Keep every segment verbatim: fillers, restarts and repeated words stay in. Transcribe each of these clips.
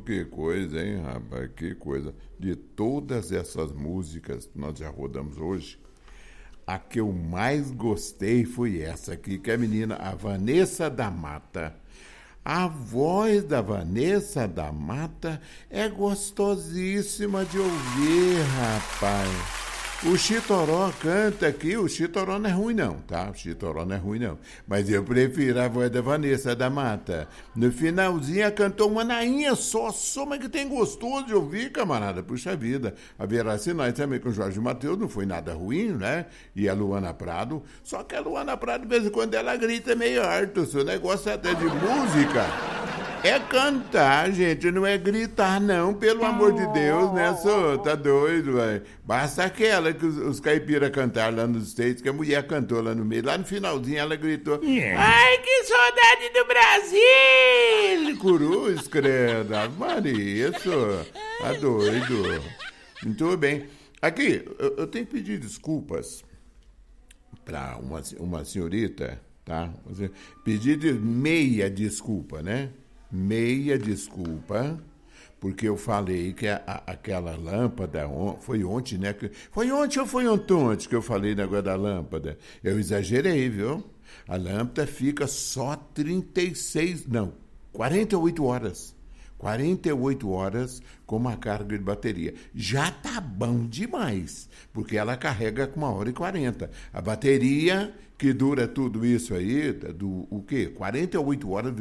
que coisa, hein, rapaz? Que coisa. De todas essas músicas que nós já rodamos hoje, a que eu mais gostei foi essa aqui, que é a menina, a Vanessa da Mata. A voz da Vanessa da Mata é gostosíssima de ouvir, rapaz. O Chitoró canta aqui, o Chitoró não é ruim não, tá? O Chitoró não é ruim não. Mas eu prefiro a voz da Vanessa da Mata. No finalzinho ela cantou uma nainha só, só, mas que tem gostoso de ouvir, camarada. Puxa vida. A Vera Sinais também com o Jorge Mateus não foi nada ruim, né? E a Luana Prado. Só que a Luana Prado, de vez em quando, ela grita meio alto. Seu negócio até de música é cantar, gente, não é gritar, não, pelo amor de Deus, né, só? Tá doido, velho. Basta aquela que os, os caipiras cantaram lá nos States, que a mulher cantou lá no meio, lá no finalzinho ela gritou, yeah. Ai, que saudade do Brasil! Cruz, credo, Maria, só. Tá doido. Muito bem. Aqui, eu, eu tenho que pedir desculpas para uma, uma senhorita, tá? Pedir de meia desculpa, né? Meia desculpa, porque eu falei que a, a, aquela lâmpada, on, foi ontem, né? Foi ontem ou foi ontem que eu falei negócio da lâmpada? Eu exagerei, viu? A lâmpada fica só trinta e seis, não, quarenta e oito horas. quarenta e oito horas com uma carga de bateria. Já tá bom demais, porque ela carrega com uma hora e quarenta. A bateria que dura tudo isso aí, do, o quê? quarenta e oito horas.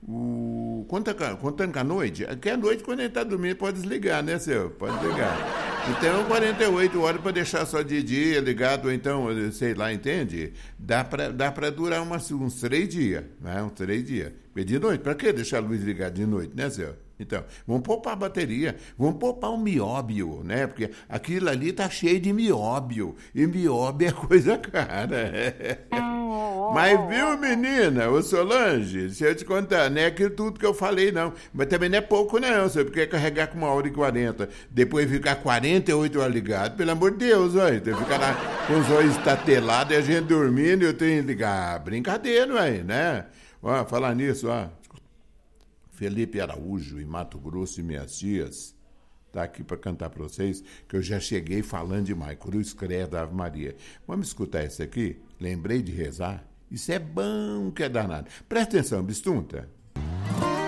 O, contando, contando com a noite, que a noite, quando ele está dormindo, pode desligar, né, seu? Pode desligar. Então, quarenta e oito horas para deixar só de dia ligado, ou então, sei lá, entende? Dá para dá para durar umas, uns três dias, né? Uns três dias. Porque de noite, para que deixar a luz ligada de noite, né, seu? Então, vamos poupar a bateria, vamos poupar o mióbio, né? Porque aquilo ali tá cheio de mióbio, e mióbio é coisa cara. Mas viu, menina, ô Solange, se eu te contar, não é aquilo tudo que eu falei, não. Mas também não é pouco, não, você porque carregar com uma hora e quarenta, depois ficar quarenta e oito horas ligado, pelo amor de Deus, olha, tem que ficar lá com os olhos estatelados e a gente dormindo e eu tenho que ligar. Ah, brincadeira, aí, né? Ó, falar nisso, ó. Felipe Araújo, em Mato Grosso, e minhas tias, tá aqui para cantar para vocês, que eu já cheguei falando demais. Cruz credo, Ave Maria. Vamos escutar isso aqui? Lembrei de rezar? Isso é bom que é danado. Presta atenção, Bistunta.